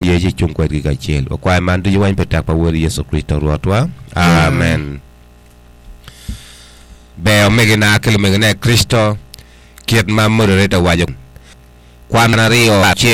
ye ji chung kwet gi ka chiel o kwa man tu wan petak pa wori Yesu Kristo ruatwa amen be o megina kel megina Kristo kiet ma moderator wajo kwa na rio